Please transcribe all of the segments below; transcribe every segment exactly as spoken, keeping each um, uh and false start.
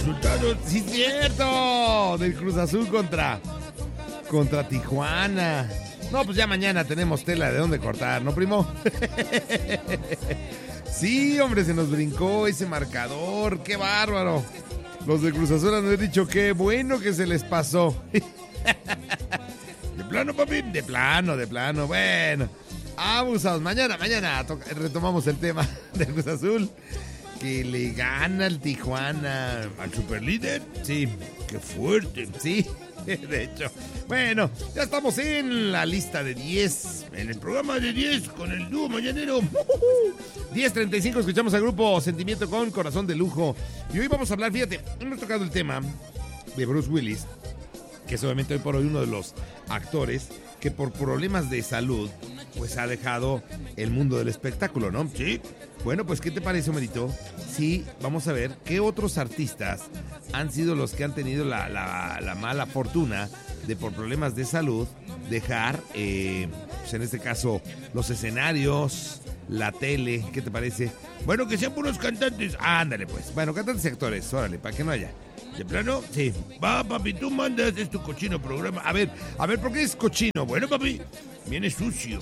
resultados. Sí, es cierto. Del Cruz Azul contra, contra Tijuana. No, pues ya mañana tenemos tela de dónde cortar, ¿no, primo? Sí, hombre, se nos brincó ese marcador. ¡Qué bárbaro! Los de Cruz Azul han de haber dicho qué bueno que se les pasó. ¿De plano, papi? De plano, de plano. Bueno, abusados. Mañana, mañana to- retomamos el tema de Cruz Azul. Que le gana al Tijuana. ¿Al superlíder? Sí. ¡Qué fuerte! Sí, de hecho. Bueno, ya estamos en la lista de diez. En el programa de diez con el dúo mañanero. diez treinta y cinco escuchamos al grupo Sentimiento con Corazón de Lujo. Y hoy vamos a hablar, fíjate, hemos tocado el tema de Bruce Willis, que es obviamente hoy por hoy uno de los actores que por problemas de salud pues ha dejado el mundo del espectáculo, ¿no? Sí. Bueno, pues ¿qué te parece, Omerito? Sí, vamos a ver qué otros artistas han sido los que han tenido la, la, la mala fortuna de por problemas de salud dejar, eh, pues en este caso, los escenarios, la tele. ¿Qué te parece? Bueno, que sean puros cantantes. Ándale, pues. Bueno, cantantes y actores, órale, para que no haya. ¿De plano? Sí. Va, papi, tú mandas, es tu cochino programa. A ver, a ver, ¿por qué es cochino? Bueno, papi, viene sucio.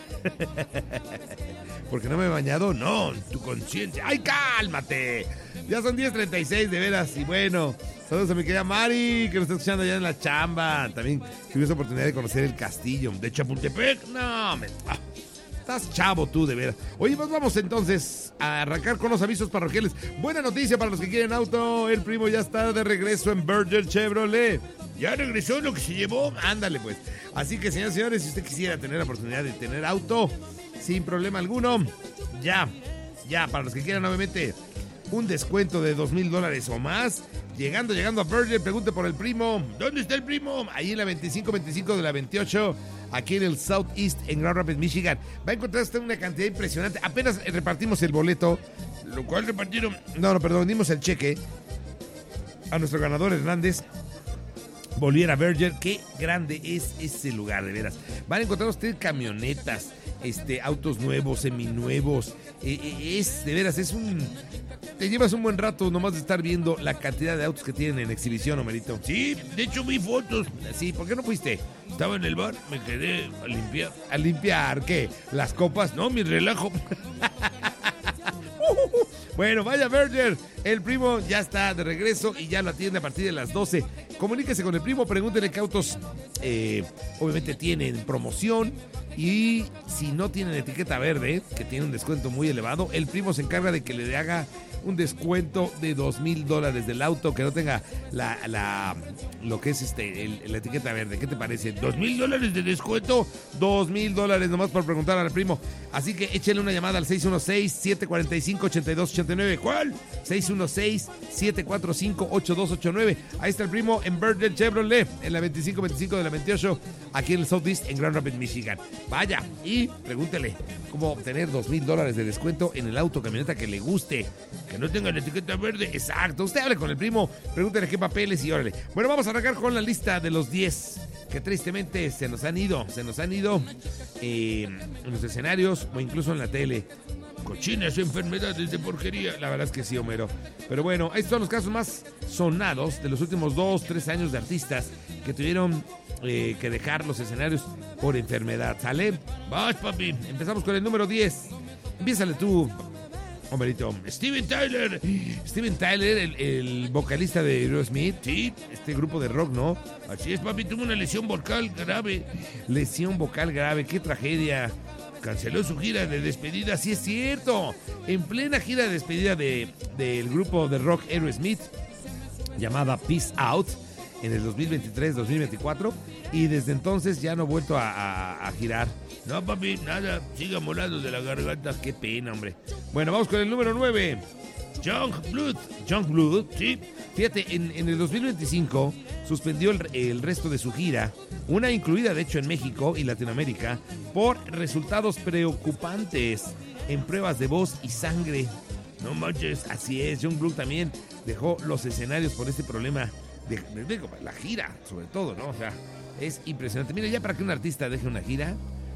¿Porque no me he bañado? No, tu conciencia. ¡Ay, cálmate! Ya son diez treinta y seis, de veras. Y bueno, saludos a mi querida Mari, que nos está escuchando allá en la chamba. También tuve esa oportunidad de conocer el castillo de Chapultepec. No, me... Ah, estás chavo tú, de veras. Oye, pues vamos entonces a arrancar con los avisos parroquiales. Buena noticia para los que quieren auto. El primo ya está de regreso en Berger Chevrolet. ¿Ya regresó lo que se llevó? Ándale, pues. Así que, señores y señores, si usted quisiera tener la oportunidad de tener auto sin problema alguno, ya, ya, para los que quieran, obviamente, un descuento de dos mil dólares o más. Llegando, llegando a Berger, pregunte por el primo. ¿Dónde está el primo? Ahí en la veinticinco veinticinco de la veintiocho, aquí en el Southeast, en Grand Rapids, Michigan. Va a encontrar usted una cantidad impresionante. Apenas repartimos el boleto, lo cual repartieron... No, no, perdón, dimos el cheque a nuestro ganador Hernández. Volviera Berger, qué grande es ese lugar, de veras. Van a encontrar usted camionetas, este, autos nuevos, seminuevos. Eh, eh, es, de veras, es un... Te llevas un buen rato nomás de estar viendo la cantidad de autos que tienen en exhibición, Omerito. Sí, de hecho vi fotos. Sí, ¿por qué no fuiste? Estaba en el bar, me quedé a limpiar. ¿A limpiar qué? ¿Las copas? No, mi relajo. Bueno, vaya Berger, el primo ya está de regreso y ya lo atiende a partir de las doce. Comuníquese con el primo, pregúntele qué autos eh, obviamente tienen promoción, y si no tienen etiqueta verde, que tiene un descuento muy elevado, el primo se encarga de que le haga un descuento de dos mil dólares del auto que no tenga la, la lo que es este el, la etiqueta verde. ¿Qué te parece? ¿Dos mil dólares de descuento? Dos mil dólares nomás por preguntar al primo. Así que échale una llamada al seis uno seis, siete cuatro cinco, ocho dos ocho nueve. ¿Cuál? seis uno seis, siete cuatro cinco, ocho dos ocho nueve. Ahí está el primo en Berger Chevrolet, en la veinticinco veinticinco de la veintiocho, aquí en el Southeast, en Grand Rapids, Michigan. Vaya y pregúntele cómo obtener dos mil dólares de descuento en el auto, camioneta que le guste, que no tenga la etiqueta verde. Exacto, usted hable con el primo, pregúntele qué papeles y órale. Bueno, vamos a arrancar con la lista de los diez que tristemente se nos han ido, se nos han ido eh, en los escenarios o incluso en la tele. Cochinas enfermedades de porquería. La verdad es que sí, Homero. Pero bueno, estos son los casos más sonados de los últimos dos, tres años de artistas que tuvieron eh, que dejar los escenarios por enfermedad. ¿Sale? Vas, papi. Empezamos con el número diez. Empiézale tú, Homerito. Steven Tyler. Steven Tyler, el, el vocalista de Aerosmith. Sí, este grupo de rock, ¿no? Así es, papi. Tuvo una lesión vocal grave. Lesión vocal grave. Qué tragedia. Canceló su gira de despedida, sí es cierto. En plena gira de despedida de, del grupo de rock Aerosmith, llamada Peace Out, en el dos mil veintitrés dos mil veinticuatro. Y desde entonces ya no ha vuelto a, a, a girar. No, papi, nada, siga molando de la garganta. Qué pena, hombre. Bueno, vamos con el número nueve. Youngblood. Youngblood, sí. Fíjate, en, en el dos mil veinticinco suspendió el, el resto de su gira, una incluida de hecho en México y Latinoamérica, por resultados preocupantes en pruebas de voz y sangre. No manches, así es. Youngblood también dejó los escenarios por este problema de, de, de la gira, sobre todo, ¿no? O sea, es impresionante. Mira, ya para que un artista deje una gira,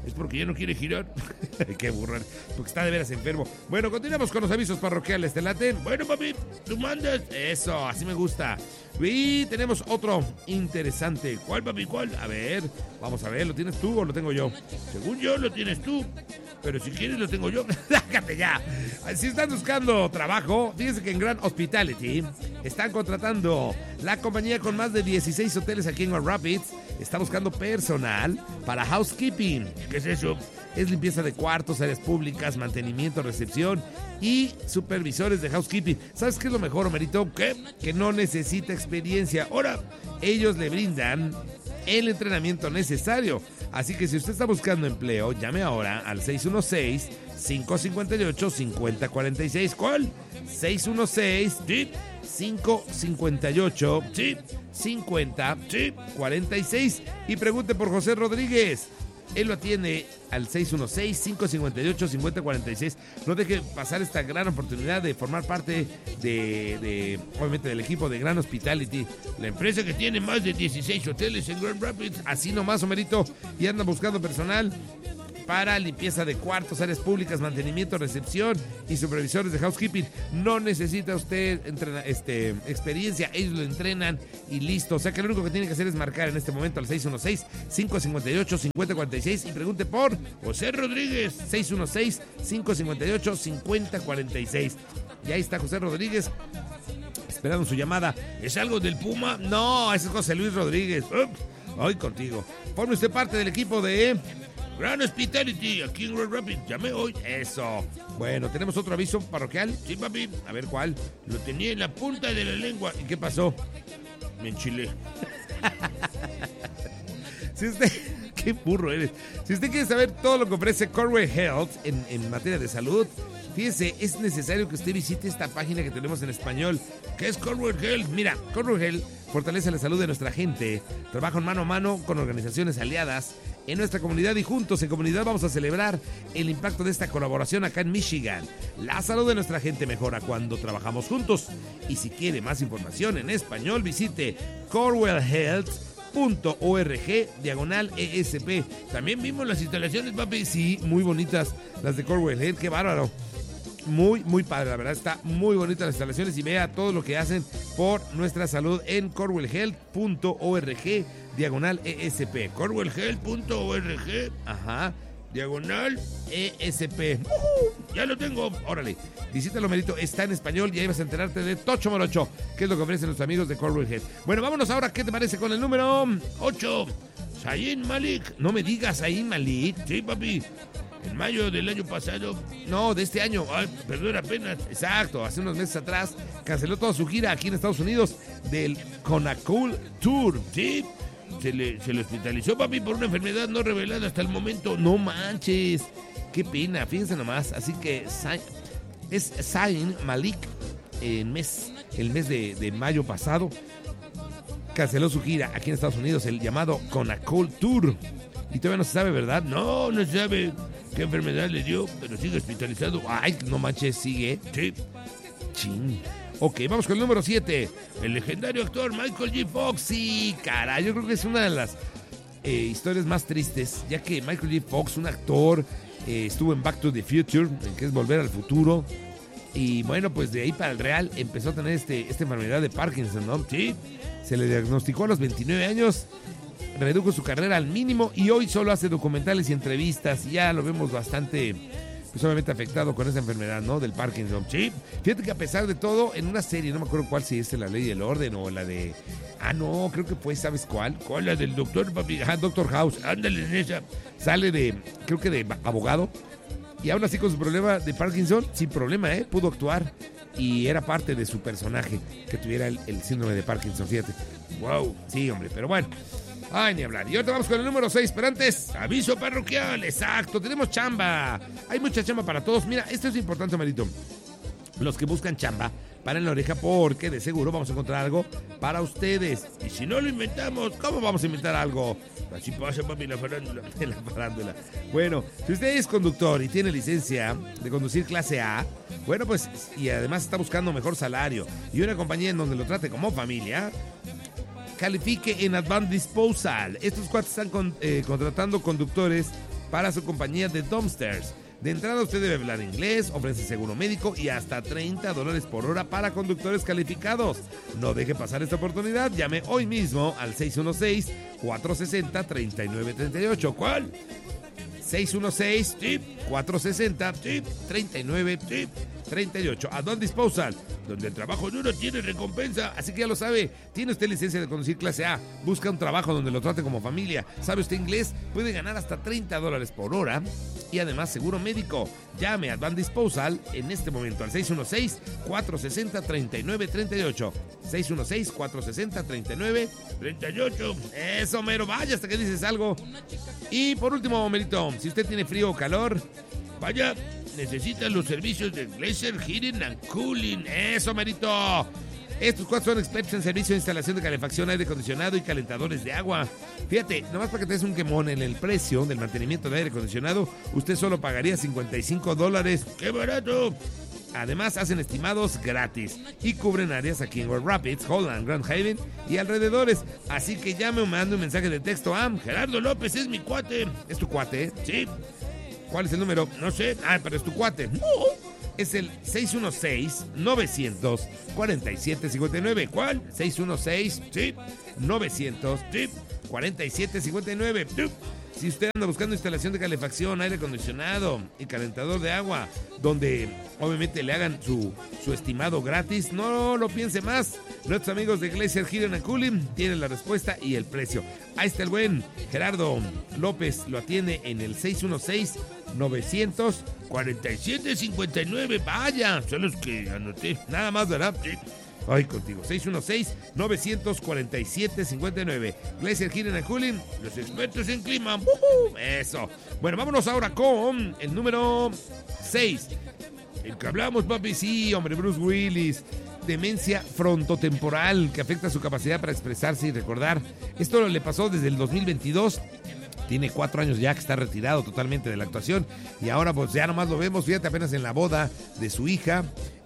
Es porque ya no quiere girar. Qué burro, porque está de veras enfermo. Bueno, continuamos con los avisos parroquiales. ¿Te laten? Bueno, papi, tú mandas. Eso, así me gusta. Y tenemos otro interesante. ¿Cuál, papi? ¿Cuál? A ver, vamos a ver, ¿lo tienes tú o lo tengo yo? Según yo, lo tienes tú. Pero si quieres, lo tengo yo. Dácate ya. Si están buscando trabajo, fíjense que en Grand Hospitality están contratando la compañía con más de dieciséis hoteles aquí en Grand Rapids. Está buscando personal para housekeeping. ¿Qué es eso? Es limpieza de cuartos, áreas públicas, mantenimiento, recepción y supervisores de housekeeping. ¿Sabes qué es lo mejor, Homerito? ¿Qué? Que no necesita experiencia. Ahora, ellos le brindan el entrenamiento necesario. Así que si usted está buscando empleo, llame ahora al seis uno seis, cinco cinco ocho, cinco cero cuatro seis. ¿Cuál? seis uno seis, sí, cinco cinco ocho, sí, cincuenta, sí, cuarenta y seis. Y pregunte por José Rodríguez. Él lo atiende al seis uno seis, cinco cinco ocho, cinco cero cuatro seis. No deje pasar esta gran oportunidad de formar parte de, de, obviamente, del equipo de Grand Hospitality, la empresa que tiene más de dieciséis hoteles en Grand Rapids. Así nomás, Homerito, y anda buscando personal para limpieza de cuartos, áreas públicas, mantenimiento, recepción y supervisores de housekeeping. No necesita usted entrena, este, experiencia, ellos lo entrenan y listo. O sea que lo único que tiene que hacer es marcar en este momento al seis uno seis, cinco cinco ocho, cinco cero cuatro seis y pregunte por José Rodríguez. seis uno seis, cinco cinco ocho, cinco cero cuatro seis. Y ahí está José Rodríguez esperando su llamada. ¿Es algo del Puma? No, ese es José Luis Rodríguez. Ups, hoy contigo. Forme usted parte del equipo de Grand Hospitality, aquí en Grand Rapids. Llame hoy. Eso. Bueno, ¿tenemos otro aviso parroquial? Sí, papi. A ver, ¿cuál? Lo tenía en la punta de la lengua. ¿Y qué pasó? Me enchilé. Si usted... ¡Qué burro eres! Si usted quiere saber todo lo que ofrece Corewell Health en, en materia de salud, fíjese, es necesario que usted visite esta página que tenemos en español, que es Corewell Health. Mira, Corewell Health fortalece la salud de nuestra gente, trabaja mano a mano con organizaciones aliadas en nuestra comunidad y juntos en comunidad vamos a celebrar el impacto de esta colaboración acá en Michigan. La salud de nuestra gente mejora cuando trabajamos juntos. Y si quiere más información en español, visite corewell health punto org diagonal E S P. También vimos las instalaciones, papi. Sí, muy bonitas las de Corewell Health, qué bárbaro. Muy, muy padre, la verdad, está muy bonita las instalaciones y vea todo lo que hacen por nuestra salud en corewell health punto org diagonal E S P. corewell health punto org, ajá, diagonal E S P. Uh-huh, ya lo tengo, órale. Visítalo, Merito, está en español y ahí vas a enterarte de Tocho Morocho, que es lo que ofrecen los amigos de Corewell Health. Bueno, vámonos ahora, ¿qué te parece con el número ocho? Zayn Malik. No me digas Zayn Malik. Sí, papi. En mayo del año pasado, no, de este año, ay, perdón, apenas, exacto, hace unos meses atrás, canceló toda su gira aquí en Estados Unidos del Conacool Tour, ¿sí? Se le, se le hospitalizó, papi, por una enfermedad no revelada hasta el momento. No manches, qué pena, fíjense nomás. Así que es Zayn Malik, el mes, el mes de, de mayo pasado, canceló su gira aquí en Estados Unidos, el llamado Conacool Tour. Y todavía no se sabe, ¿verdad? No, no se sabe qué enfermedad le dio, pero sigue hospitalizado. Ay, no manches, sigue. Sí. Chin. Ok, vamos con el número siete. El legendario actor Michael J. Fox. Sí, caray, yo creo que es una de las eh, historias más tristes, ya que Michael J. Fox, un actor, eh, estuvo en Back to the Future, que es Volver al Futuro. Y bueno, pues de ahí para el real empezó a tener este, esta enfermedad de Parkinson, ¿no? Sí. Se le diagnosticó a los veintinueve años. Redujo su carrera al mínimo y hoy solo hace documentales y entrevistas. Y ya lo vemos bastante, pues obviamente afectado con esa enfermedad, ¿no? Del Parkinson. Sí. Fíjate que a pesar de todo, en una serie, no me acuerdo cuál, si es La Ley del Orden o la de... Ah, no, creo que fue, ¿sabes cuál? ¿Cuál? La del doctor, papi. Ah, Doctor House. Ándale en esa. Sale de, creo que de abogado. Y aún así con su problema de Parkinson, sin problema, ¿eh? Pudo actuar. Y era parte de su personaje que tuviera el, el síndrome de Parkinson, fíjate. Wow. Sí, hombre, pero bueno. Ay, ni hablar. Y ahorita vamos con el número seis, pero antes, aviso parroquial, exacto, tenemos chamba. Hay mucha chamba para todos. Mira, esto es importante, Marito. Los que buscan chamba, paren la oreja porque de seguro vamos a encontrar algo para ustedes. Y si no lo inventamos, ¿cómo vamos a inventar algo? Así pasa, papi, la farándula, la farándula. Bueno, si usted es conductor y tiene licencia de conducir clase A, bueno, pues, y además está buscando mejor salario y una compañía en donde lo trate como familia, califique en Advanced Disposal. Estos cuates están con, eh, contratando conductores para su compañía de dumpsters. De entrada usted debe hablar inglés, ofrece seguro médico y hasta treinta dólares por hora para conductores calificados. No deje pasar esta oportunidad, llame hoy mismo al seis uno seis, cuatro seis cero, tres nueve tres ocho. ¿Cuál? seis uno seis, cuatro seis cero, tres nueve tres ocho. Advanced Disposal, donde el trabajo duro tiene recompensa. Así que ya lo sabe, tiene usted licencia de conducir clase A, busca un trabajo donde lo trate como familia, sabe usted inglés, puede ganar hasta treinta dólares por hora y además seguro médico. Llame a Advanced Disposal en este momento al seis uno seis, cuatro seis cero, tres nueve tres ocho. seis uno seis, cuatro seis cero, tres nueve tres ocho. Eso, mero, vaya hasta que dices algo. Y por último, Merito, si usted tiene frío o calor, vaya, necesita los servicios de Glacier Heating and Cooling. Eso, Merito. Estos cuatro son expertos en servicio de instalación de calefacción, aire acondicionado y calentadores de agua. Fíjate, nomás para que te des un quemón en el precio del mantenimiento de aire acondicionado, usted solo pagaría cincuenta y cinco dólares. ¡Qué barato! Además, hacen estimados gratis y cubren áreas aquí en World Rapids, Holland, Grand Haven y alrededores. Así que llame o mande un mensaje de texto a Gerardo López, es mi cuate. ¿Es tu cuate? ¿Eh? Sí. ¿Cuál es el número? No sé. Ah, pero es tu cuate. Es el seis uno seis, nueve cuatro siete cinco nueve. ¿Cuál? seis uno seis, sí, nueve cero cero, sí, cuatro siete cinco nueve. Si usted anda buscando instalación de calefacción, aire acondicionado y calentador de agua, donde obviamente le hagan su, su estimado gratis, no lo piense más. Nuestros amigos de Glacier Heating and Cooling tienen la respuesta y el precio. Ahí está el buen Gerardo López, lo atiende en el seis uno seis, nueve cero cero, cuatro siete cinco nueve. Vaya, son los que anoté. Nada más, ¿verdad? Sí. Ay, contigo. seis uno seis, nueve cero cero, cuatro siete cinco nueve. Glacier Heating and Cooling, los expertos en clima. ¡Uh-huh! Eso. Bueno, vámonos ahora con el número seis. El que hablamos, papi, sí, hombre, Bruce Willis. Demencia frontotemporal que afecta su capacidad para expresarse y recordar. Esto le pasó desde el dos mil veintidós. Tiene cuatro años ya que está retirado totalmente de la actuación y ahora pues ya nomás lo vemos, fíjate, apenas en la boda de su hija.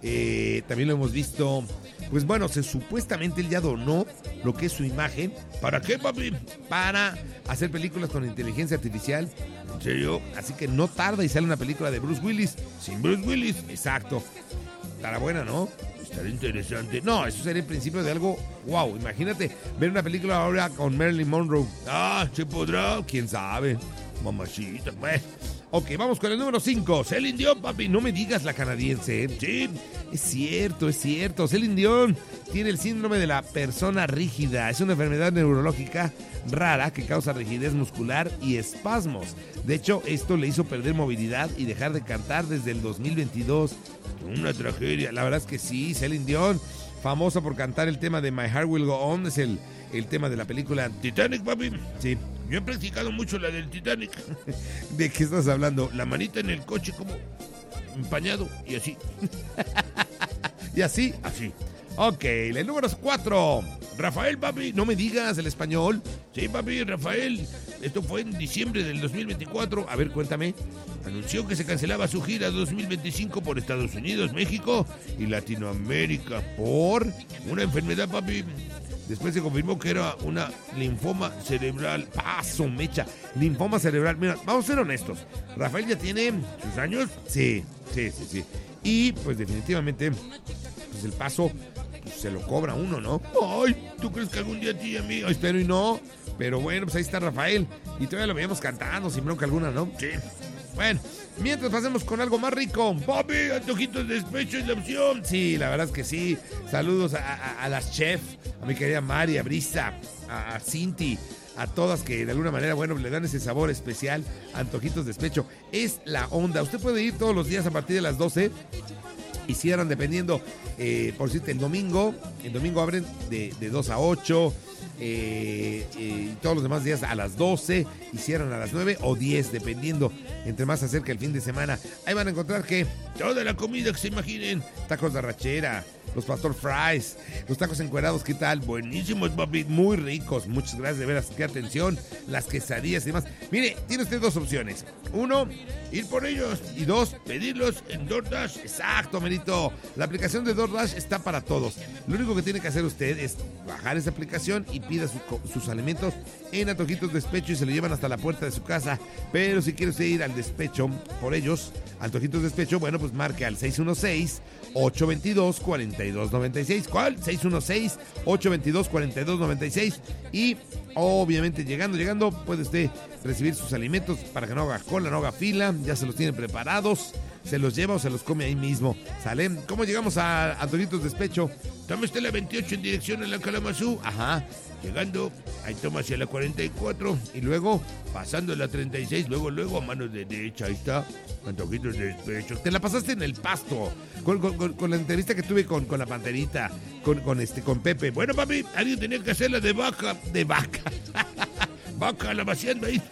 Eh, también lo hemos visto, pues bueno, se, supuestamente él ya donó lo que es su imagen. ¿Para qué, papi? Para hacer películas con inteligencia artificial. ¿En serio? Así que no tarda y sale una película de Bruce Willis, sin Bruce Willis. Exacto. Estará buena, ¿no? Estará interesante. No, eso sería el principio de algo. Wow, imagínate ver una película ahora con Marilyn Monroe. Ah, ¿se podrá? ¿Quién sabe? Mamacita, pues. Ok, vamos con el número cinco. Celine Dion, papi. No me digas la canadiense, ¿eh? Sí, es cierto, es cierto. Celine Dion tiene el síndrome de la persona rígida. Es una enfermedad neurológica rara que causa rigidez muscular y espasmos. De hecho, esto le hizo perder movilidad y dejar de cantar desde el dos mil veintidós. Una tragedia. La verdad es que sí, Celine Dion, famosa por cantar el tema de My Heart Will Go On, es el, el tema de la película Titanic, papi. Sí. Yo he practicado mucho la del Titanic. ¿De qué estás hablando? La manita en el coche como empañado y así. Y así, así. Ok, el número cuatro. Rafael, papi, no me digas el español. Sí, papi, Rafael. Esto fue en diciembre del dos mil veinticuatro. A ver, cuéntame. Anunció que se cancelaba su gira dos mil veinticinco por Estados Unidos, México y Latinoamérica por una enfermedad, papi. Después se confirmó que era una linfoma cerebral. Paso, mecha. Linfoma cerebral. Mira, vamos a ser honestos. Rafael ya tiene sus años. Sí, sí, sí, sí. Y pues definitivamente, pues el paso pues, se lo cobra uno, ¿no? Ay, ¿tú crees que algún día a ti y a mí? Ay, espero y no. Pero bueno, pues ahí está Rafael. Y todavía lo veíamos cantando sin bronca alguna, ¿no? Sí. Bueno, mientras pasemos con algo más rico. Papi, antojitos de despecho es la opción. Sí, la verdad es que sí. Saludos a, a, a las chefs, a mi querida Mari, a Brisa, a, a Cinti, a todas que de alguna manera, bueno, le dan ese sabor especial. Antojitos de despecho. Es la onda. Usted puede ir todos los días a partir de las doce y cierran dependiendo, eh, por decirte, el domingo. El domingo abren de, de dos a ocho. Eh, eh, y todos los demás días a las doce y cierran a las nueve o diez, dependiendo, entre más se acerca el fin de semana. Ahí van a encontrar que toda la comida que se imaginen, tacos de arrachera, los pastor fries, los tacos encuerados, ¿qué tal? Buenísimos, papi, muy ricos. Muchas gracias, de veras, qué atención. Las quesadillas y demás. Mire, tiene usted dos opciones. Uno, ir por ellos. Y dos, pedirlos en DoorDash. Exacto, Merito. La aplicación de DoorDash está para todos. Lo único que tiene que hacer usted es bajar esa aplicación y pida su, sus alimentos en Antojitos Despecho y se lo llevan hasta la puerta de su casa. Pero si quiere usted ir al despecho por ellos, Antojitos Despecho, bueno, pues marque al seis uno seis, ocho dos dos, cuatro dos nueve seis. ¿Cuál? seis uno seis, ocho dos dos, cuatro dos nueve seis. Y obviamente llegando, llegando, puede usted recibir sus alimentos para que no haga cola, no haga fila. Ya se los tienen preparados, se los lleva o se los come ahí mismo. ¿Sale? ¿Cómo llegamos a Antojitos Despecho? Toma usted la veintiocho en dirección a la Kalamazoo. Ajá. Llegando, ahí toma hacia la cuarenta y cuatro y luego pasando la treinta y seis, luego, luego a mano derecha, ahí está, Antojitos Despecho. Te la pasaste en el Pasto, con, con, con, con la entrevista que tuve con, con la Panterita, con, con, este, con Pepe. Bueno, papi, alguien tenía que hacerla de vaca, de vaca, vaca la vaciando ahí.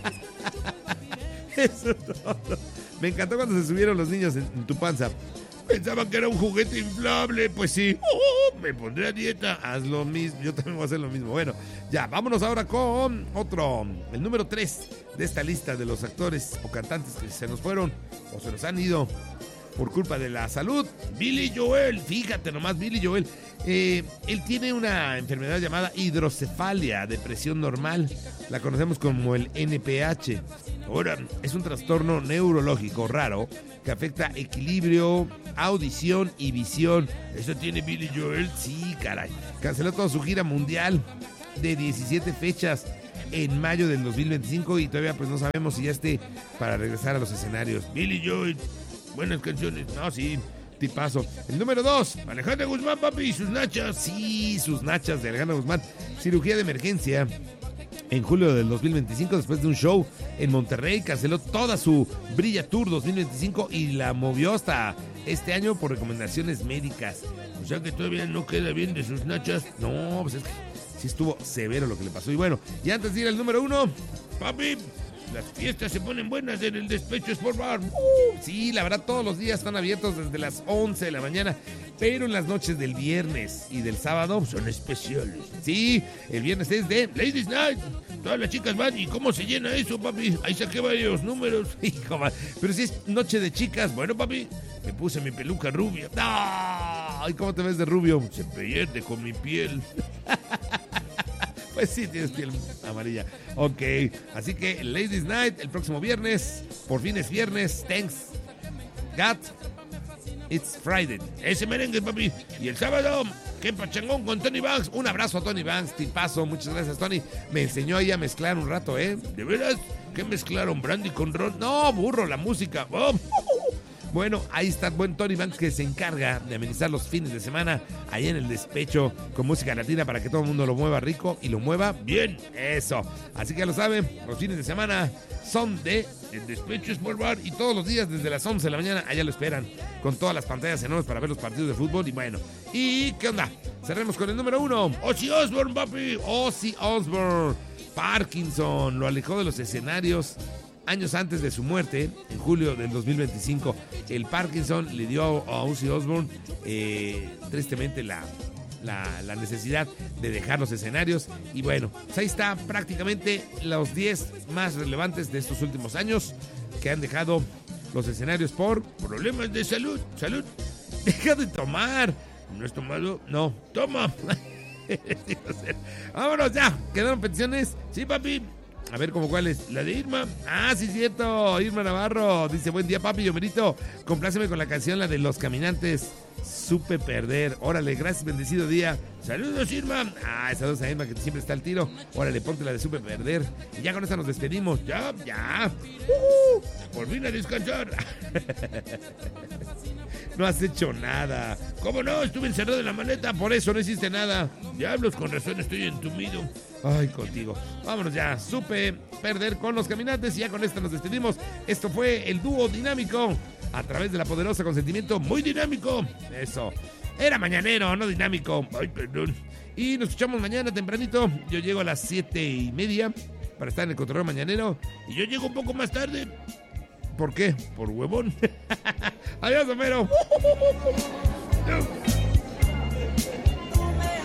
Eso todo. Me encantó cuando se subieron los niños en, en tu panza. Pensaban que era un juguete inflable, pues sí. Oh, me pondré a dieta, haz lo mismo, yo también voy a hacer lo mismo. Bueno, ya, vámonos ahora con otro, el número tres de esta lista de los actores o cantantes que se nos fueron o se nos han ido por culpa de la salud. Billy Joel, fíjate nomás, Billy Joel. Eh, él tiene una enfermedad llamada hidrocefalia, depresión normal. La conocemos como el N P H. Ahora, es un trastorno neurológico raro que afecta equilibrio, audición y visión. ¿Eso tiene Billy Joel? Sí, caray. Canceló toda su gira mundial de diecisiete fechas en mayo del dos mil veinticinco y todavía pues no sabemos si ya esté para regresar a los escenarios. Billy Joel, buenas canciones. No, sí, tipazo. El número dos, Alejandra Guzmán, papi, y sus nachas. Sí, sus nachas de Alejandra Guzmán. Cirugía de emergencia. En julio del dos mil veinticinco, después de un show en Monterrey, canceló toda su Brilla Tour dos mil veinticinco y la movió hasta este año por recomendaciones médicas. O sea que todavía no queda bien de sus nachas. No, pues es que sí estuvo severo lo que le pasó. Y bueno, y antes de ir al número uno, papi, las fiestas se ponen buenas en el Despecho Sport Bar. Uh, sí, la verdad, todos los días están abiertos desde las once de la mañana, pero en las noches del viernes y del sábado son especiales. Sí, el viernes es de Ladies Night. Todas las chicas van. ¿Y cómo se llena eso, papi? Ahí saqué varios números. Hijo, pero si es noche de chicas, bueno, papi, me puse mi peluca rubia. ¡Ay, cómo te ves de rubio! Se pierde con mi piel. Pues sí, tienes piel amarilla. Ok, así que Ladies Night el próximo viernes. Por fin es viernes. Thanks God it's Friday. Ese merengue, papi. Y el sábado, qué pachangón con Tony Banks. Un abrazo a Tony Banks, tipazo. Muchas gracias, Tony. Me enseñó ahí a mezclar un rato, ¿eh? ¿De veras? ¿Qué mezclaron? ¿Brandy con ron? No, burro, la música. Oh. Bueno, ahí está el buen Tony Banks que se encarga de amenizar los fines de semana ahí en el Despecho con música latina para que todo el mundo lo mueva rico y lo mueva bien. Eso. Así que ya lo saben, los fines de semana son de el Despecho Sport Bar y todos los días desde las once de la mañana allá lo esperan con todas las pantallas enormes para ver los partidos de fútbol. Y bueno, ¿y qué onda? Cerremos con el número uno. Ozzy Osbourne, papi. Ozzy Osbourne. Parkinson lo alejó de los escenarios años antes de su muerte, en julio del dos mil veinticinco. El Parkinson le dio a Ozzy Osbourne eh, tristemente la, la, la necesidad de dejar los escenarios. Y bueno, pues ahí está prácticamente los diez más relevantes de estos últimos años que han dejado los escenarios por problemas de salud. Salud. Deja de tomar. ¿No has tomado? No. Toma. Vámonos ya. ¿Quedaron peticiones? Sí, papi. A ver, ¿cómo cuál es? La de Irma. Ah, sí, cierto. Irma Navarro dice: buen día, papi, yo merito. Compláceme con la canción, la de Los Caminantes. Supe perder. Órale, gracias, bendecido día. Saludos, Irma. Ah, saludos a Irma, que siempre está al tiro. Órale, ponte la de Supe perder. Y ya con esta nos despedimos. Ya, ya. Uh-huh. Por fin a descansar. No has hecho nada. ¿Cómo no? Estuve encerrado en la maleta, por eso no hiciste nada. Diablos, con razón estoy entumido. Ay, contigo. Vámonos ya. Supe perder con Los Caminantes y ya con esto nos despedimos. Esto fue el dúo dinámico a través de la poderosa Consentimiento. Muy dinámico. Eso. Era mañanero, no dinámico. Ay, perdón. Y nos escuchamos mañana tempranito. Yo llego a las siete y media para estar en el cotorreo mañanero. Y yo llego un poco más tarde. ¿Por qué? Por huevón. Adiós, Homero.